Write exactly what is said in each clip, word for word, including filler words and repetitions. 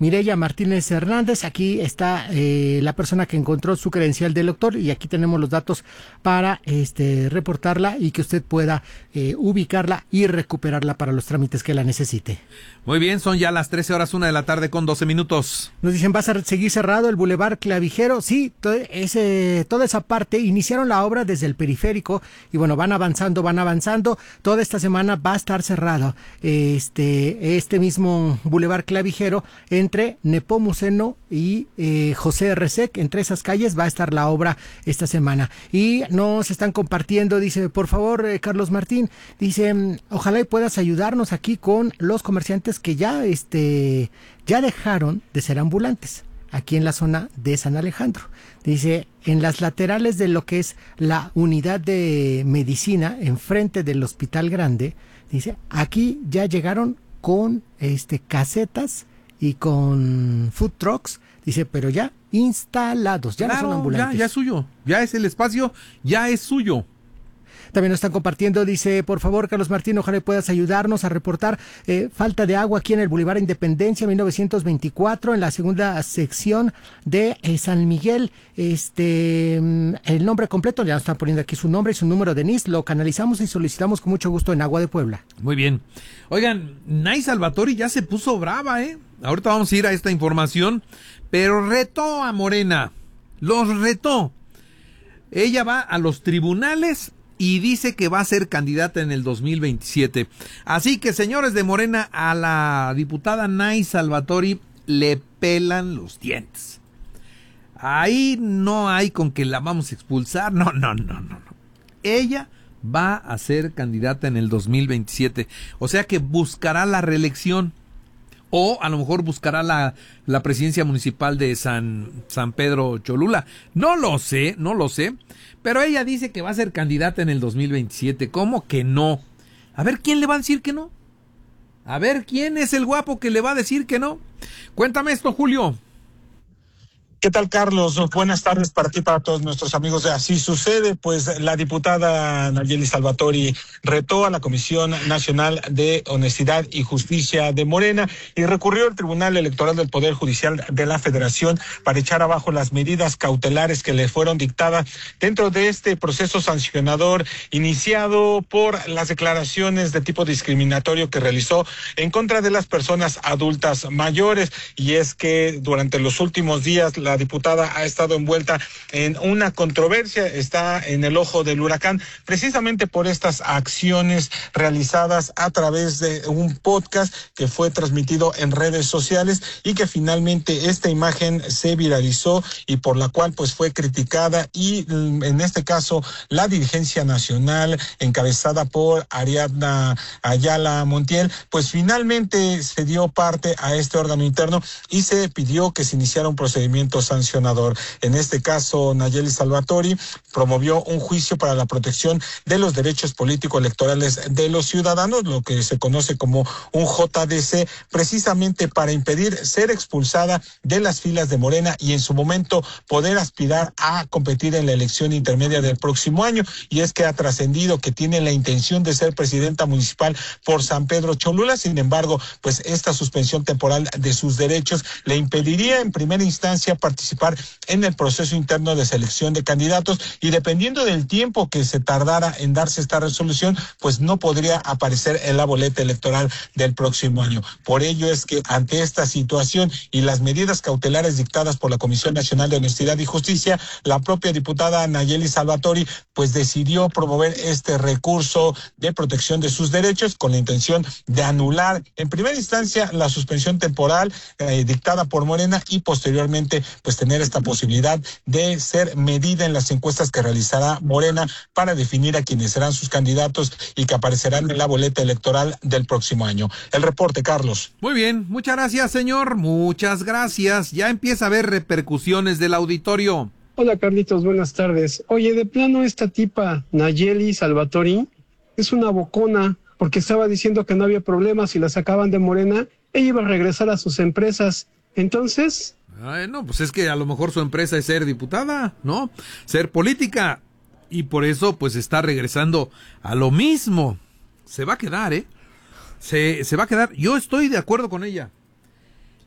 Mireya Martínez Hernández. Aquí está eh, la persona que encontró su credencial de lector y aquí tenemos los datos para este reportarla y que usted pueda eh, ubicarla y recuperarla para los trámites que la necesite. Muy bien, son ya las trece horas, una de la tarde con doce minutos. Nos dicen, ¿vas a seguir cerrado el Boulevard Clavijero? Sí, to ese, toda esa parte, iniciaron la obra desde el periférico y bueno, van avanzando, van avanzando. Toda esta semana va a estar cerrado este, este mismo Boulevard Clavijero entre Nepomuceno y eh, José Resec. Entre esas calles va a estar la obra esta semana. Y nos están compartiendo, dice, por favor, eh, Carlos Martín, dice, ojalá y puedas ayudarnos aquí con los comerciantes que ya, este, ya dejaron de ser ambulantes aquí en la zona de San Alejandro. Dice, en las laterales de lo que es la unidad de medicina, enfrente del Hospital Grande, dice, aquí ya llegaron con este casetas y con food trucks, dice, pero ya instalados, ya claro, no son ambulantes. Ya, ya es suyo, ya es el espacio, ya es suyo. También nos están compartiendo, dice, por favor, Carlos Martín, ojalá puedas ayudarnos a reportar eh, falta de agua aquí en el Boulevard Independencia mil novecientos veinticuatro, en la segunda sección de eh, San Miguel. Este, el nombre completo, ya nos están poniendo aquí su nombre y su número de N I S, lo canalizamos y solicitamos con mucho gusto en Agua de Puebla. Muy bien. Oigan, Nay Salvatori ya se puso brava, ¿eh? Ahorita vamos a ir a esta información, pero retó a Morena, los retó. Ella va a los tribunales y dice que va a ser candidata en el dos mil veintisiete. Así que, señores de Morena, a la diputada Nay Salvatori le pelan los dientes. Ahí no hay con que la vamos a expulsar. No, no, no, no, no. Ella va a ser candidata en el dos mil veintisiete. O sea que buscará la reelección. O a lo mejor buscará la, la presidencia municipal de San, San Pedro Cholula. No lo sé, no lo sé. Pero ella dice que va a ser candidata en el dos mil veintisiete. ¿Cómo que no? A ver, ¿quién le va a decir que no? A ver, ¿quién es el guapo que le va a decir que no? Cuéntame esto, Julio. ¿Qué tal, Carlos? Buenas tardes para ti y para todos nuestros amigos de Así Sucede. Pues la diputada Nayeli Salvatori retó a la Comisión Nacional de Honestidad y Justicia de Morena y recurrió al Tribunal Electoral del Poder Judicial de la Federación para echar abajo las medidas cautelares que le fueron dictadas dentro de este proceso sancionador iniciado por las declaraciones de tipo discriminatorio que realizó en contra de las personas adultas mayores. Y es que durante los últimos días la La diputada ha estado envuelta en una controversia, está en el ojo del huracán, precisamente por estas acciones realizadas a través de un podcast que fue transmitido en redes sociales y que finalmente esta imagen se viralizó y por la cual pues fue criticada y en este caso la dirigencia nacional encabezada por Ariadna Ayala Montiel, pues finalmente se dio parte a este órgano interno y se pidió que se iniciara un procedimiento sancionador. En este caso, Nayeli Salvatori promovió un juicio para la protección de los derechos político-electorales de los ciudadanos, lo que se conoce como un J D C, precisamente para impedir ser expulsada de las filas de Morena y en su momento poder aspirar a competir en la elección intermedia del próximo año. Y es que ha trascendido que tiene la intención de ser presidenta municipal por San Pedro Cholula. Sin embargo, pues esta suspensión temporal de sus derechos le impediría en primera instancia participar en el proceso interno de selección de candidatos y dependiendo del tiempo que se tardara en darse esta resolución, pues no podría aparecer en la boleta electoral del próximo año. Por ello es que ante esta situación y las medidas cautelares dictadas por la Comisión Nacional de Honestidad y Justicia, la propia diputada Nayeli Salvatori pues decidió promover este recurso de protección de sus derechos con la intención de anular en primera instancia la suspensión temporal eh, dictada por Morena y posteriormente pues tener esta posibilidad de ser medida en las encuestas que realizará Morena para definir a quienes serán sus candidatos y que aparecerán en la boleta electoral del próximo año. El reporte, Carlos. Muy bien, muchas gracias, señor, muchas gracias. Ya empieza a haber repercusiones del auditorio. Hola, Carlitos, buenas tardes. Oye, de plano esta tipa Nayeli Salvatori es una bocona porque estaba diciendo que no había problemas y la sacaban de Morena, ella iba a regresar a sus empresas. Entonces... Ay, no, pues es que a lo mejor su empresa es ser diputada, ¿no? Ser política. Y por eso, pues, está regresando a lo mismo. Se va a quedar, ¿eh? Se, se va a quedar. Yo estoy de acuerdo con ella.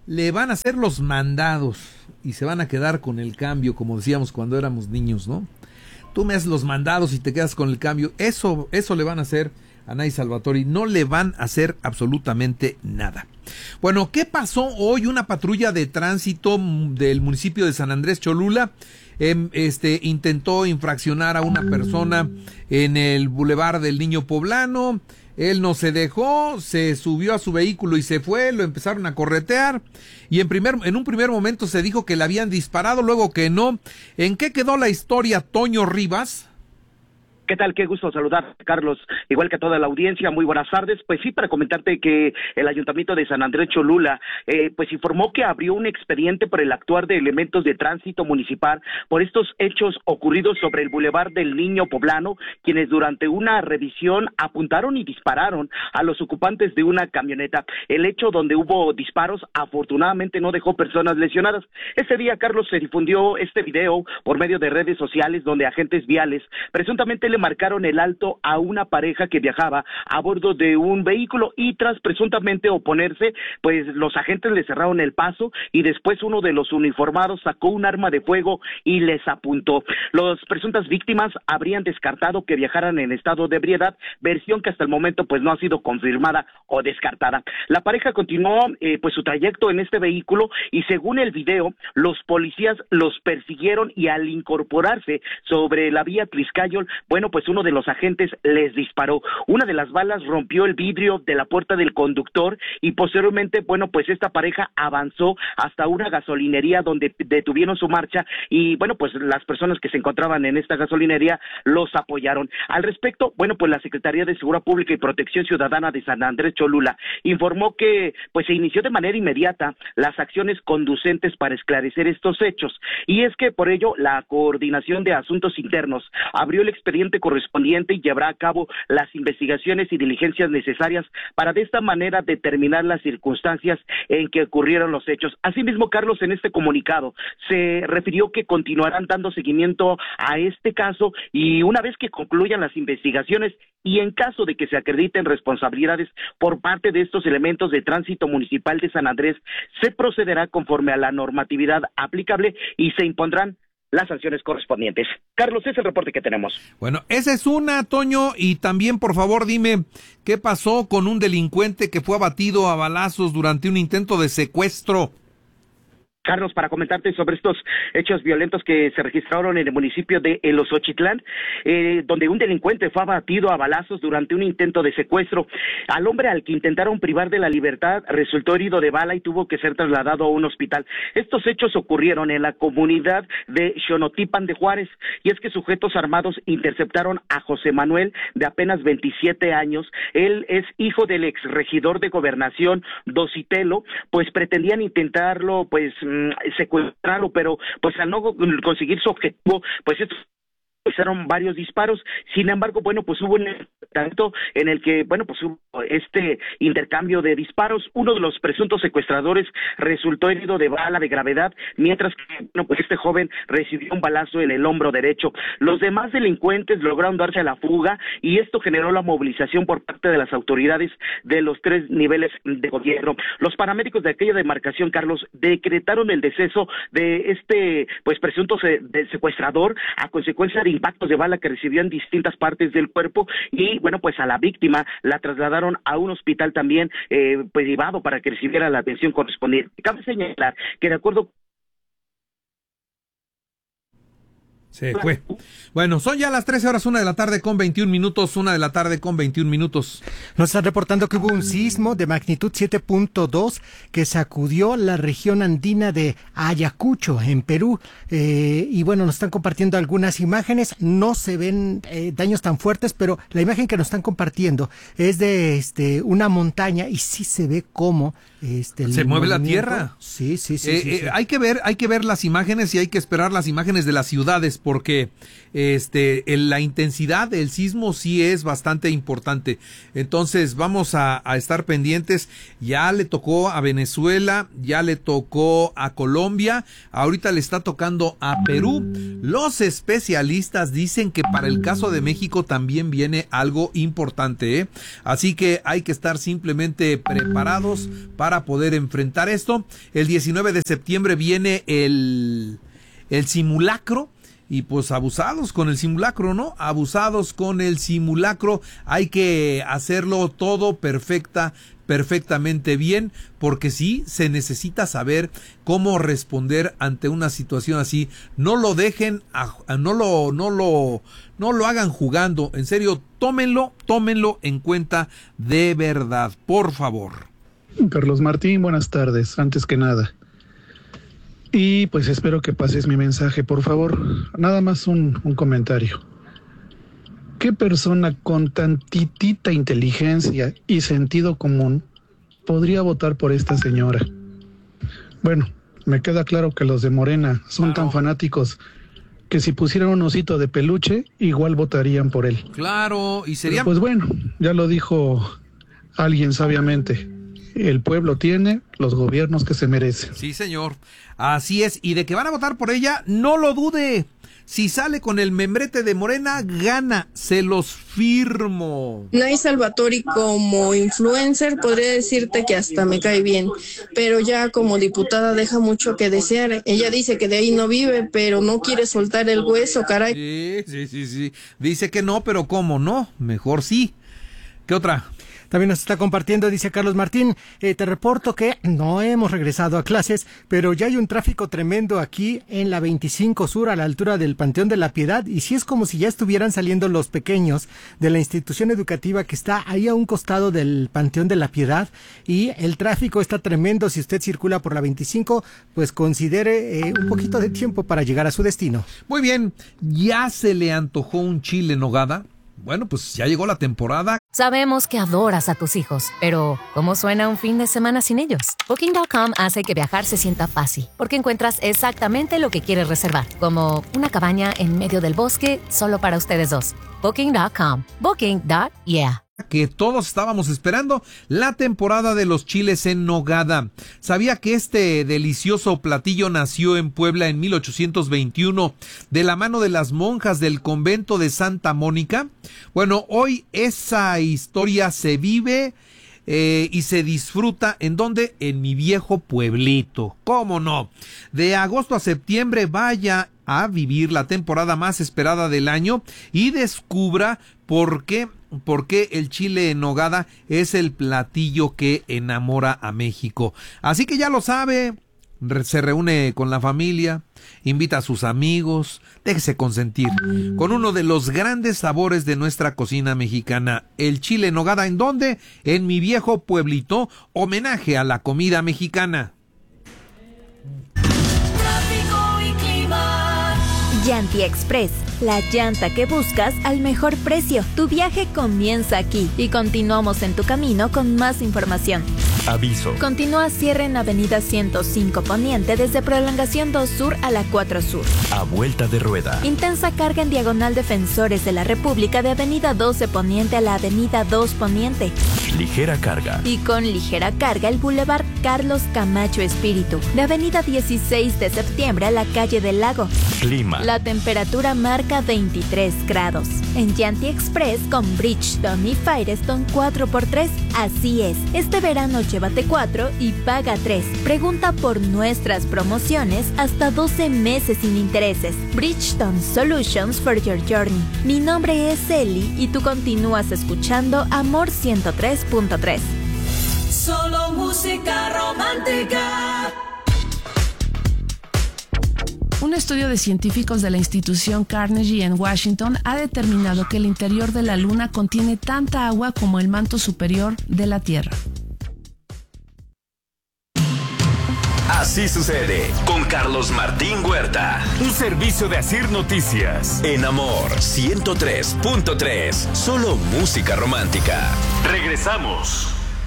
le van a hacer los mandados y se van a quedar con el cambio, como decíamos cuando éramos niños, ¿no? Tú me haces los mandados y te quedas con el cambio. Eso, eso le van a hacer a Nay Salvatori, no le van a hacer absolutamente nada. Bueno, ¿qué pasó hoy? Una patrulla de tránsito del municipio de San Andrés Cholula eh, este, intentó infraccionar a una persona en el Boulevard del Niño Poblano. Él no se dejó, se subió a su vehículo y se fue, lo empezaron a corretear y en primer, en un primer momento se dijo que le habían disparado, luego que no. ¿En qué quedó la historia, Toño Rivas? ¿Qué tal? Qué gusto saludar, Carlos, igual que a toda la audiencia. Muy buenas tardes. Pues sí, para comentarte que el Ayuntamiento de San Andrés Cholula eh, pues informó que abrió un expediente por el actuar de elementos de tránsito municipal por estos hechos ocurridos sobre el Boulevard del Niño Poblano, quienes durante una revisión apuntaron y dispararon a los ocupantes de una camioneta. El hecho donde hubo disparos afortunadamente no dejó personas lesionadas. Ese día, Carlos, se difundió este video por medio de redes sociales donde agentes viales presuntamente le marcaron el alto a una pareja que viajaba a bordo de un vehículo y tras presuntamente oponerse, pues los agentes le cerraron el paso y después uno de los uniformados sacó un arma de fuego y les apuntó. Las presuntas víctimas habrían descartado que viajaran en estado de ebriedad, versión que hasta el momento pues no ha sido confirmada o descartada. La pareja continuó eh, pues su trayecto en este vehículo y según el video, los policías los persiguieron y al incorporarse sobre la vía Tliscayol, bueno, pues uno de los agentes les disparó. Una de las balas rompió el vidrio de la puerta del conductor y posteriormente, bueno, pues esta pareja avanzó hasta una gasolinería donde detuvieron su marcha y, bueno, pues las personas que se encontraban en esta gasolinería los apoyaron. Al respecto, bueno, pues la Secretaría de Seguridad Pública y Protección Ciudadana de San Andrés Cholula informó que, pues se inició de manera inmediata las acciones conducentes para esclarecer estos hechos y es que por ello la Coordinación de Asuntos Internos abrió el expediente correspondiente y llevará a cabo las investigaciones y diligencias necesarias para de esta manera determinar las circunstancias en que ocurrieron los hechos. Asimismo, Carlos, en este comunicado se refirió que continuarán dando seguimiento a este caso y una vez que concluyan las investigaciones y en caso de que se acrediten responsabilidades por parte de estos elementos de tránsito municipal de San Andrés, se procederá conforme a la normatividad aplicable y se impondrán las sanciones correspondientes. Carlos, ese es el reporte que tenemos. Bueno, esa es una, Toño, y también, por favor, dime, ¿qué pasó con un delincuente que fue abatido a balazos durante un intento de secuestro? Carlos, para comentarte sobre estos hechos violentos que se registraron en el municipio de El Osochitlán, eh, donde un delincuente fue abatido a balazos durante un intento de secuestro. Al hombre al que intentaron privar de la libertad resultó herido de bala y tuvo que ser trasladado a un hospital. Estos hechos ocurrieron en la comunidad de Xonotipan de Juárez, y es que sujetos armados interceptaron a José Manuel, de apenas veintisiete años. Él es hijo del exregidor de Gobernación, Dositelo, pues pretendían intentarlo, pues, secuestrarlo, pero pues al no conseguir su objetivo, pues estos hicieron varios disparos. Sin embargo, bueno, pues hubo un tanto en el que, bueno, pues hubo este intercambio de disparos. Uno de los presuntos secuestradores resultó herido de bala de gravedad, mientras que, bueno, pues este joven recibió un balazo en el hombro derecho. Los demás delincuentes lograron darse a la fuga y esto generó la movilización por parte de las autoridades de los tres niveles de gobierno. Los paramédicos de aquella demarcación, Carlos, decretaron el deceso de este, pues, presunto se de secuestrador a consecuencia de impactos de bala que recibió en distintas partes del cuerpo y, bueno, pues a la víctima la trasladaron a un hospital también eh, privado para que recibiera la atención correspondiente. Cabe señalar que de acuerdo Se fue. Bueno, son ya las trece horas, una de la tarde con veintiún minutos, una de la tarde con veintiún minutos. Nos están reportando que hubo un sismo de magnitud siete punto dos que sacudió la región andina de Ayacucho, en Perú. Eh, y bueno, nos están compartiendo algunas imágenes. No se ven eh, daños tan fuertes, pero la imagen que nos están compartiendo es de este una montaña y sí se ve cómo este, se mueve la tierra. Sí, sí, sí, eh, sí, eh, sí. Hay que ver, hay que ver las imágenes y hay que esperar las imágenes de las ciudades, porque este en la intensidad del sismo sí es bastante importante. Entonces vamos a, a estar pendientes. Ya le tocó a Venezuela, ya le tocó a Colombia, ahorita le está tocando a Perú. Los especialistas dicen que para el caso de México también viene algo importante, ¿eh? Así que hay que estar simplemente preparados para para poder enfrentar esto. El diecinueve de septiembre viene el, el simulacro. Y pues abusados con el simulacro, ¿no? Abusados con el simulacro. Hay que hacerlo todo perfecta, perfectamente bien, porque sí se necesita saber cómo responder ante una situación así. No lo dejen, a, no lo, no lo, no lo hagan jugando. En serio, tómenlo, tómenlo en cuenta de verdad, por favor. Carlos Martín, buenas tardes, antes que nada. Y pues espero que pases mi mensaje, por favor. Nada más un, un comentario. ¿Qué persona con tantitita inteligencia y sentido común podría votar por esta señora? Bueno, me queda claro que los de Morena son claro. tan fanáticos que si pusieran un osito de peluche, igual votarían por él. Claro, y sería... Pero pues bueno, ya lo dijo alguien sabiamente. El pueblo tiene los gobiernos que se merecen. Sí, señor. Así es. Y de que van a votar por ella, no lo dude. Si sale con el membrete de Morena, gana. Se los firmo. Nay Salvatori como influencer podría decirte que hasta me cae bien, pero ya como diputada deja mucho que desear. Ella dice que de ahí no vive, pero no quiere soltar el hueso, caray. Sí, sí, sí, sí. Dice que no, pero ¿cómo no? Mejor sí. ¿Qué otra? También nos está compartiendo, dice Carlos Martín, eh, te reporto que no hemos regresado a clases, pero ya hay un tráfico tremendo aquí en la veinticinco Sur, a la altura del Panteón de la Piedad, y sí es como si ya estuvieran saliendo los pequeños de la institución educativa que está ahí a un costado del Panteón de la Piedad, y el tráfico está tremendo. Si usted circula por la veinticinco, pues considere eh, un poquito de tiempo para llegar a su destino. Muy bien, ¿ya se le antojó un chile en nogada? Bueno, pues ya llegó la temporada. Sabemos que adoras a tus hijos, pero ¿cómo suena un fin de semana sin ellos? Booking punto com hace que viajar se sienta fácil, porque encuentras exactamente lo que quieres reservar, como una cabaña en medio del bosque solo para ustedes dos. Booking punto com. Booking. Yeah. Que todos estábamos esperando, la temporada de los chiles en nogada. ¿Sabía que este delicioso platillo nació en Puebla en mil ochocientos veintiuno de la mano de las monjas del convento de Santa Mónica? Bueno, hoy esa historia se vive eh, y se disfruta. ¿En dónde? En mi viejo pueblito. ¿Cómo no? De agosto a septiembre vaya a vivir la temporada más esperada del año y descubra por qué porque el chile en nogada es el platillo que enamora a México. Así que ya lo sabe, se reúne con la familia, invita a sus amigos, déjese consentir con uno de los grandes sabores de nuestra cocina mexicana, el chile en nogada. ¿En dónde? En mi viejo pueblito, homenaje a la comida mexicana. Yanti Express, la llanta que buscas al mejor precio. Tu viaje comienza aquí y continuamos en tu camino con más información. Aviso. Continúa cierre en Avenida ciento cinco Poniente desde Prolongación dos Sur a la cuatro Sur. A vuelta de rueda. Intensa carga en diagonal Defensores de la República de Avenida doce Poniente a la Avenida dos Poniente. Ligera carga. Y con ligera carga el Boulevard Carlos Camacho Espíritu de Avenida dieciséis de Septiembre a la Calle del Lago. Clima. La temperatura marca veintitrés grados. En Yanti Express con Bridgestone y Firestone cuatro por tres. Así es, este verano llévate cuatro y paga tres. Pregunta por nuestras promociones hasta doce meses sin intereses. Bridgestone Solutions for your journey. Mi nombre es Eli y tú continúas escuchando Amor ciento tres punto tres. Solo música romántica. Un estudio de científicos de la institución Carnegie en Washington ha determinado que el interior de la Luna contiene tanta agua como el manto superior de la Tierra. Así sucede con Carlos Martín Huerta. Un servicio de Asir Noticias. En Amor ciento tres punto tres. Solo música romántica. Regresamos.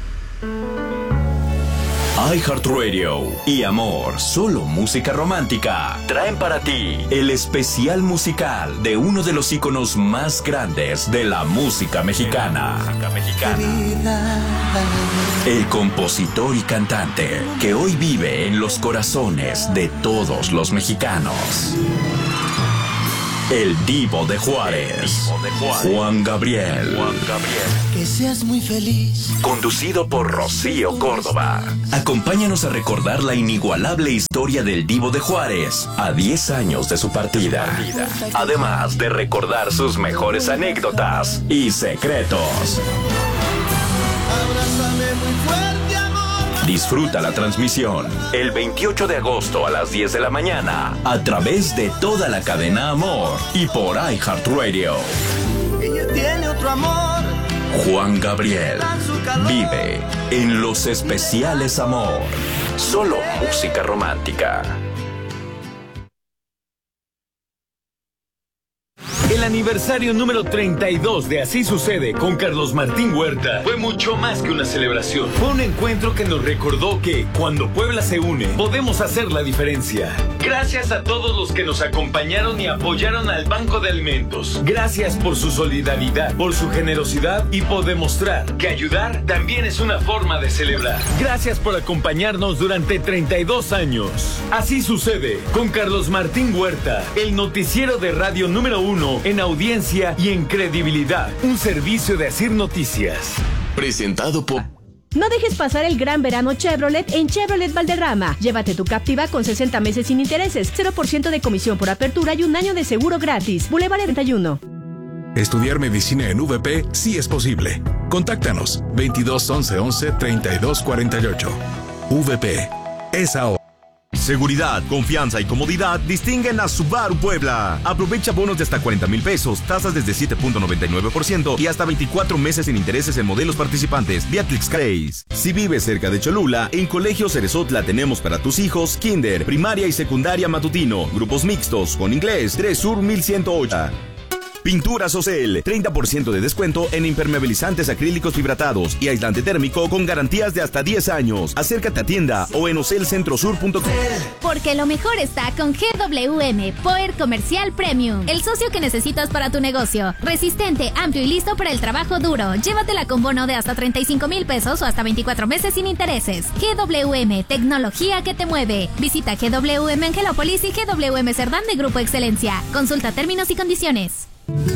iHeartRadio y Amor, solo música romántica, traen para ti el especial musical de uno de los íconos más grandes de la música mexicana. Música mexicana. El compositor y cantante que hoy vive en los corazones de todos los mexicanos. el Divo de Juárez, Juan Gabriel. Juan Gabriel. Que seas muy feliz. Conducido por Rocío Córdoba. Acompáñanos a recordar la inigualable historia del Divo de Juárez a diez años de su partida. Además de recordar sus mejores anécdotas y secretos. Abrázame muy fuerte, amor. Disfruta la transmisión el veintiocho de agosto a las diez de la mañana a través de toda la cadena Amor y por iHeartRadio. Ella tiene otro amor. Juan Gabriel vive en Los Especiales Amor. Solo música romántica. El aniversario número treinta y dos de Así Sucede con Carlos Martín Huerta fue mucho más que una celebración. Fue un encuentro que nos recordó que cuando Puebla se une, podemos hacer la diferencia. Gracias a todos los que nos acompañaron y apoyaron al Banco de Alimentos. Gracias por su solidaridad, por su generosidad y por demostrar que ayudar también es una forma de celebrar. Gracias por acompañarnos durante treinta y dos años. Así Sucede con Carlos Martín Huerta, el noticiero de radio número uno en audiencia y en credibilidad. Un servicio de Asir Noticias. Presentado por... No dejes pasar el gran verano Chevrolet en Chevrolet Valderrama. Llévate tu Captiva con sesenta meses sin intereses, cero por ciento de comisión por apertura y un año de seguro gratis. Boulevard treinta y uno. Estudiar medicina en V P sí es posible. Contáctanos veintidós once once treinta y dos cuarenta y ocho. V P es ahora. Seguridad, confianza y comodidad distinguen a Subaru Puebla. Aprovecha bonos de hasta cuarenta mil pesos, tasas desde siete punto noventa y nueve por ciento y hasta veinticuatro meses sin intereses en modelos participantes vía ClickSpace. Si vives cerca de Cholula, en Colegio Cerezotla tenemos para tus hijos kinder, primaria y secundaria matutino, grupos mixtos con inglés, tres Sur mil ciento ocho. Pinturas Ocel, treinta por ciento de descuento en impermeabilizantes acrílicos fibratados y aislante térmico con garantías de hasta diez años. Acércate a tienda o en ocelcentrosur punto com. Porque lo mejor está con G W M, Power Comercial Premium. El socio que necesitas para tu negocio. Resistente, amplio y listo para el trabajo duro. Llévatela con bono de hasta treinta y cinco mil pesos o hasta veinticuatro meses sin intereses. G W M, tecnología que te mueve. Visita G W M Angelópolis y G W M Cerdán de Grupo Excelencia. Consulta términos y condiciones.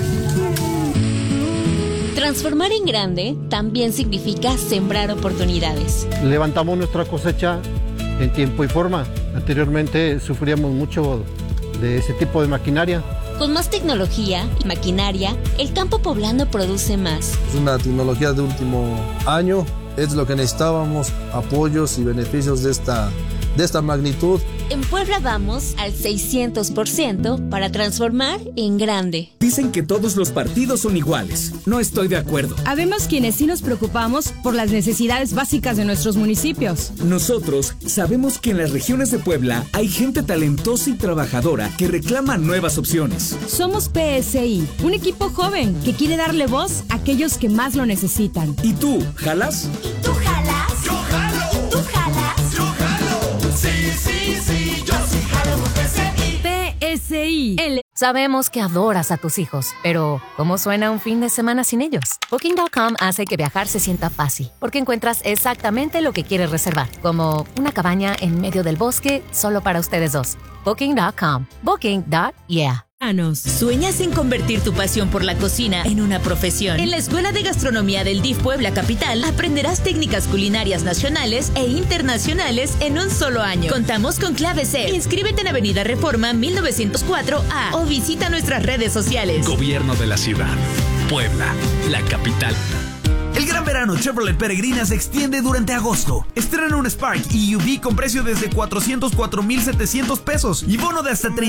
Transformar en grande también significa sembrar oportunidades. Levantamos nuestra cosecha en tiempo y forma. Anteriormente sufríamos mucho de ese tipo de maquinaria. Con más tecnología y maquinaria, el campo poblano produce más. Es una tecnología de último año, es lo que necesitábamos, apoyos y beneficios de esta, de esta magnitud. En Puebla vamos al seiscientos por ciento para transformar en grande. Dicen que todos los partidos son iguales. No estoy de acuerdo. Habemos quienes sí nos preocupamos por las necesidades básicas de nuestros municipios. Nosotros sabemos que en las regiones de Puebla hay gente talentosa y trabajadora que reclama nuevas opciones. Somos P S I, un equipo joven que quiere darle voz a aquellos que más lo necesitan. ¿Y tú, jalas? ¿Y tú jalas? Yo jalo. ¿Tú jalas? Yo jalo. Sí, sí, sí, yo sí jalo con P S I. P S I. El... Sabemos que adoras a tus hijos, pero ¿cómo suena un fin de semana sin ellos? Booking punto com hace que viajar se sienta fácil, porque encuentras exactamente lo que quieres reservar, como una cabaña en medio del bosque solo para ustedes dos. Booking punto com. Booking punto yeah. ¿Sueñas en convertir tu pasión por la cocina en una profesión? En la Escuela de Gastronomía del D I F Puebla Capital aprenderás técnicas culinarias nacionales e internacionales en un solo año. Contamos con clave C. Inscríbete en Avenida Reforma mil novecientos cuatro A o visita nuestras redes sociales. Gobierno de la Ciudad. Puebla, la capital. El gran verano Chevrolet Peregrina se extiende durante agosto. Estrena un Spark E U V con precio desde cuatrocientos cuatro mil setecientos pesos y bono de hasta treinta